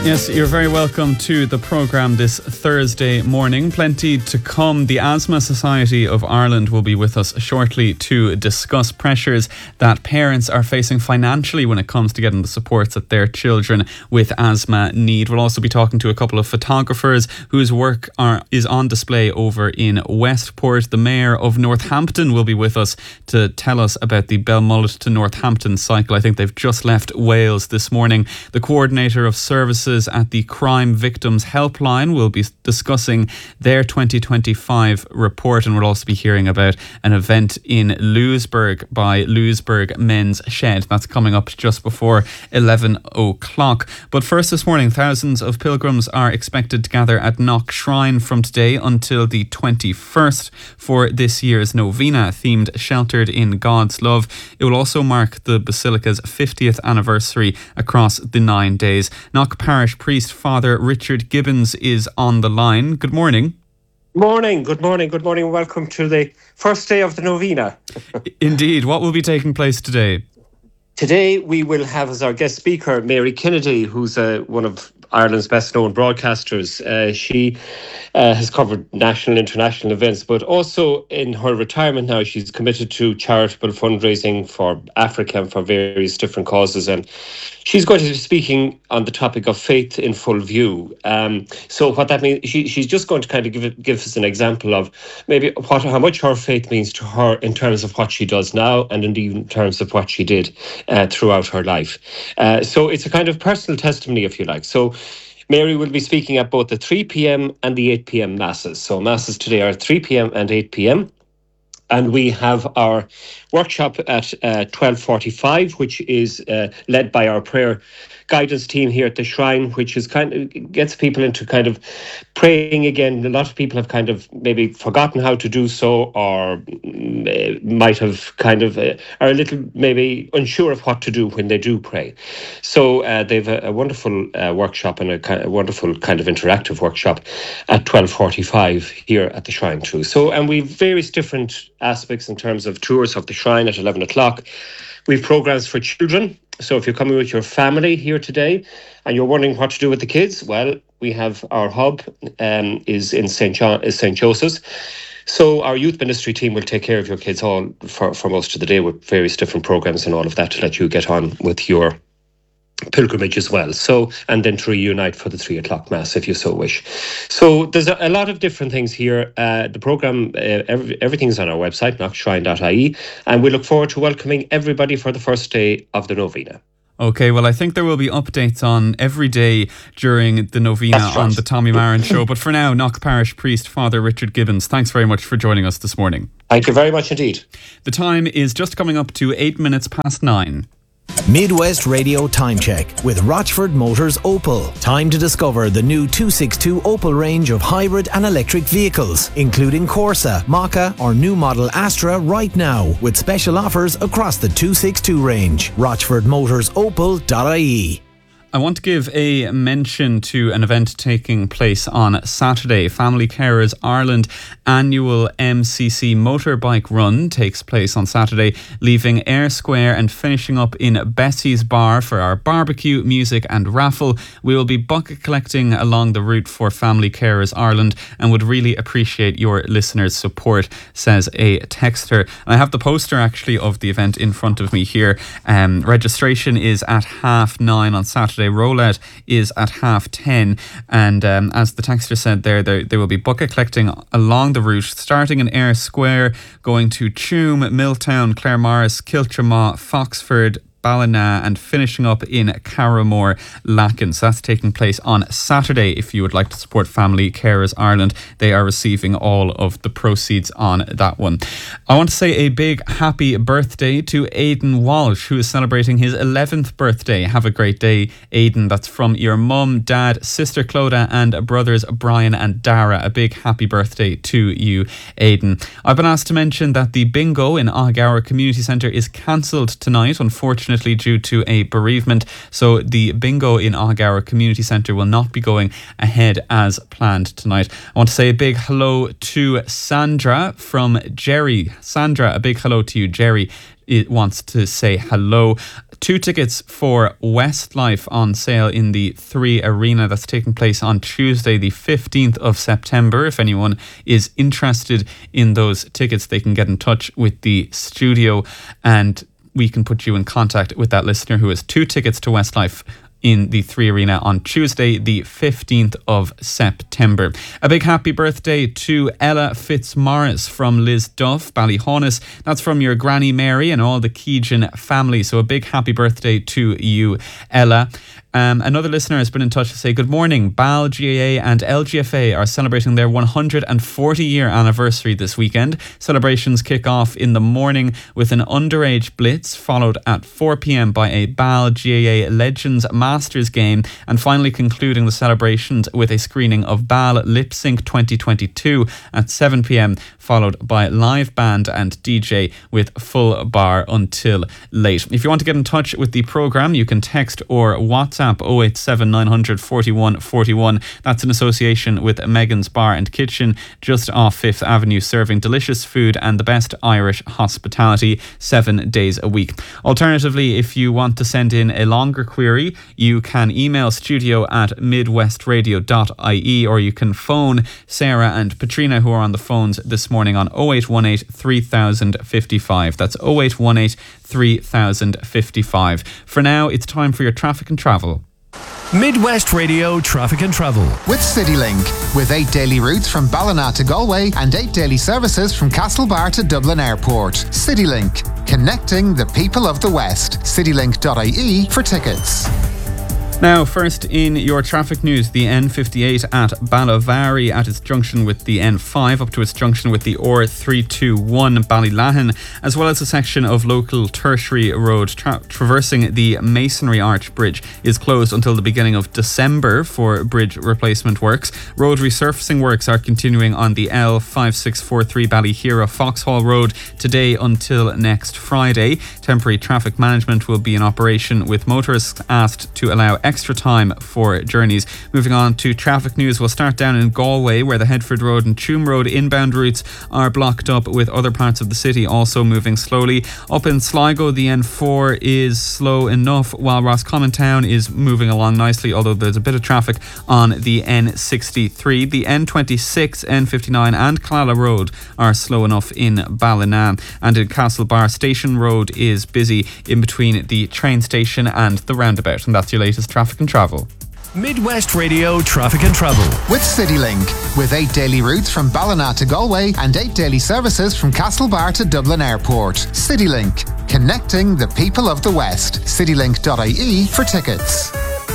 Yes, you're very welcome to the programme this Thursday morning. Plenty to come. The Asthma Society of Ireland will be with us shortly to discuss pressures that parents are facing financially when it comes to getting the supports that their children with asthma need. We'll also be talking to a couple of photographers whose work is on display over in Westport. The Mayor of Northampton will be with us to tell us about the Belmullet to Northampton cycle. I think they've just left Wales this morning. The Coordinator of Services at the Crime Victims Helpline will be discussing their 2025 report, and we'll also be hearing about an event in Louisburgh by Louisburgh Men's Shed. That's coming up just before 11 o'clock. But first this morning, thousands of pilgrims are expected to gather at Knock Shrine from today until the 21st for this year's novena, themed Sheltered in God's Love. It will also mark the Basilica's 50th anniversary across the 9 days. Knock Parish Priest Father Richard Gibbons is on the line. Good morning. Good morning. Welcome to the first day of the novena. Indeed. What will be taking place today? Today we will have as our guest speaker Mary Kennedy, who's one of Ireland's best known broadcasters. She has covered national and international events, but also in her retirement now she's committed to charitable fundraising for Africa and for various different causes, and she's going to be speaking on the topic of faith in full view. So what that means, she's just going to kind of give us an example of maybe how much her faith means to her in terms of what she does now, and indeed in terms of what she did throughout her life. So it's a kind of personal testimony, if you like. So Mary will be speaking at both the 3 p.m. and the 8 p.m. masses. So masses today are 3 p.m. and 8 p.m. And we have our workshop at 12:45, which is led by our prayer guidance team here at the Shrine, which is kind of gets people into kind of praying again. A lot of people have kind of maybe forgotten how to do so, or might have kind of are a little maybe unsure of what to do when they do pray. So they've a wonderful workshop and a wonderful kind of interactive workshop at 12:45 here at the Shrine too. So, and we've various different aspects in terms of tours of the Shrine at 11 o'clock. We've programs for children. So if you're coming with your family here today and you're wondering what to do with the kids, well, we have our hub is in St. Joseph's. So our youth ministry team will take care of your kids all for most of the day with various different programs and all of that to let you get on with your pilgrimage as well. So, and then to reunite for the 3 o'clock mass if you so wish. So there's a lot of different things here. The programme, everything's on our website, knockshrine.ie, and we look forward to welcoming everybody for the first day of the novena. Okay, well, I think there will be updates on every day during the novena on the Tommy Marin Show. But for now, Knock Parish Priest Father Richard Gibbons, thanks very much for joining us this morning. Thank you very much indeed. The time is just coming up to 8 minutes past 9. Midwest Radio Time Check with Rochford Motors Opel. Time to discover the new 262 Opel range of hybrid and electric vehicles, including Corsa, Mach-E or new model Astra right now, with special offers across the 262 range. RochfordMotorsOpel.ie. I want to give a mention to an event taking place on Saturday. Family Carers Ireland annual MCC motorbike run takes place on Saturday, leaving Ayr Square and finishing up in Bessie's Bar for our barbecue, music and raffle. We will be bucket collecting along the route for Family Carers Ireland and would really appreciate your listeners' support, says a texter. And I have the poster actually of the event in front of me here. Registration is at 9:30 on Saturday. Rollout is at 10:30, and as the texter said they will be bucket collecting along the route, starting in Ayr Square, going to Tuam, Milltown, Claremorris, Kiltramaw, Foxford, Ballina, and finishing up in Carramore, Lacken. So that's taking place on Saturday. If you would like to support Family Carers Ireland, they are receiving all of the proceeds on that one. I want to say a big happy birthday to Aidan Walsh, who is celebrating his 11th birthday. Have a great day, Aidan. That's from your mum, dad, sister Clodagh and brothers Brian and Dara. A big happy birthday to you, Aidan. I've been asked to mention that the bingo in Aghgower Community Centre is cancelled tonight, unfortunately due to a bereavement. So the bingo in Aghgower Community Centre will not be going ahead as planned tonight. I want to say a big hello to Sandra from Jerry. Sandra, a big hello to you, Jerry. wants to say hello. 2 tickets for Westlife on sale in the 3 Arena. That's taking place on Tuesday, the 15th of September. If anyone is interested in those tickets, they can get in touch with the studio and we can put you in contact with that listener who has 2 tickets to Westlife in the 3 Arena on Tuesday, the 15th of September. A big happy birthday to Ella Fitzmaurice from Liz Duff, Ballyhaunis. That's from your Granny Mary and all the Keegan family. So a big happy birthday to you, Ella. Another listener has been in touch to say, good morning. BAL, GAA and LGFA are celebrating their 140-year anniversary this weekend. Celebrations kick off in the morning with an underage blitz, followed at 4 p.m. by a BAL GAA Legends Masters game, and finally concluding the celebrations with a screening of BAL Lip Sync 2022 at 7 p.m, followed by live band and DJ with full bar until late. If you want to get in touch with the programme, you can text or WhatsApp 087 900 41 41. That's in association with Megan's Bar and Kitchen, just off 5th Avenue, serving delicious food and the best Irish hospitality 7 days a week. Alternatively, if you want to send in a longer query, you can email studio@midwestradio.ie, or you can phone Sarah and Patrina, who are on the phones this morning, on 0818 3055. That's 0818 3055. For now, it's time for your traffic and travel. Midwest Radio Traffic and Travel with CityLink, with 8 daily routes from Ballina to Galway and 8 daily services from Castlebar to Dublin Airport. CityLink, connecting the people of the West. citylink.ie for tickets. Now, first in your traffic news, the N58 at Ballavary at its junction with the N5 up to its junction with the R321 Ballylahan, as well as a section of local tertiary road traversing the Masonry Arch Bridge, is closed until the beginning of December for bridge replacement works. Road resurfacing works are continuing on the L5643 Ballyhera Foxhall Road today until next Friday. Temporary traffic management will be in operation, with motorists asked to allow extra time for journeys. Moving on to traffic news, we'll start down in Galway, where the Headford Road and Tuam Road inbound routes are blocked up, with other parts of the city also moving slowly. Up in Sligo, the N4 is slow enough, while Roscommon Town is moving along nicely, although there's a bit of traffic on the N63. The N26, N59 and Clalla Road are slow enough in Ballina, and in Castlebar, Station Road is busy in between the train station and the roundabout. And that's your latest traffic and travel. Midwest Radio Traffic and Travel with CityLink, with 8 daily routes from Ballina to Galway and 8 daily services from Castlebar to Dublin Airport. CityLink, connecting the people of the West. citylink.ie for tickets.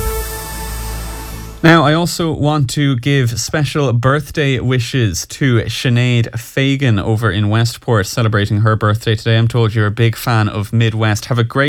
Now, I also want to give special birthday wishes to Sinead Fagan over in Westport, celebrating her birthday today. I'm told you're a big fan of Midwest. Have a great